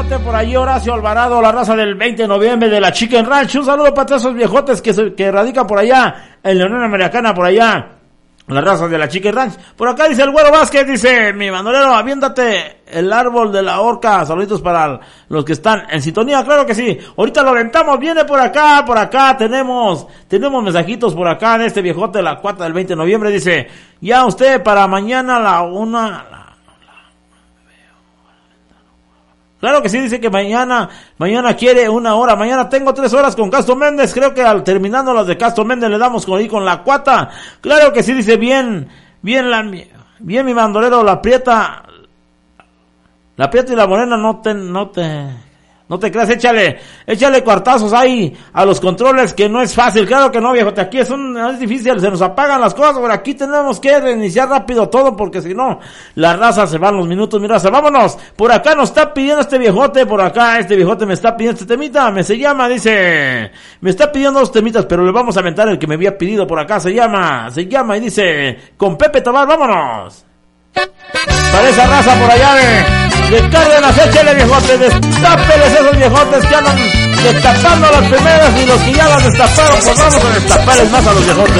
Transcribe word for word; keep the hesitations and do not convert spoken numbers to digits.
viejote por allí, Horacio Alvarado, la raza del veinte de noviembre de la Chicken Ranch. Un saludo para todos esos viejotes que, se, que radican por allá en la Unión Americana, por allá, la raza de la Chicken Ranch. Por acá dice el Güero Vázquez, dice, mi bandolero, aviéntate el árbol de la horca. Saluditos para los que están en sintonía, claro que sí. Ahorita lo aventamos, viene por acá, por acá, tenemos, tenemos mensajitos por acá de este viejote de la cuarta del veinte de noviembre, dice, ya usted para mañana la una, la, claro que sí, dice que mañana, mañana quiere una hora, mañana tengo tres horas con Castro Méndez, creo que al terminando las de Castro Méndez le damos con ahí con la cuata, claro que sí, dice bien, bien la, bien mi bandolero, la prieta, la prieta y la morena no te, no te, no te creas, échale, échale cuartazos ahí a los controles que no es fácil, claro que no, viejo, aquí es un, es difícil, se nos apagan las cosas, pero aquí tenemos que reiniciar rápido todo porque si no, la raza se van los minutos, mi raza, vámonos, por acá nos está pidiendo este viejote, por acá este viejote me está pidiendo este temita, me se llama, dice, me está pidiendo dos temitas, pero le vamos a aventar el que me había pedido por acá, se llama, se llama y dice, con Pepe Tobar, vámonos. Para esa raza por allá de, de Cárdenas, échale viejote, destápeles esos viejotes que andan destapando las primeras y los que ya las destaparon, pues vamos a destaparles más a los viejotes.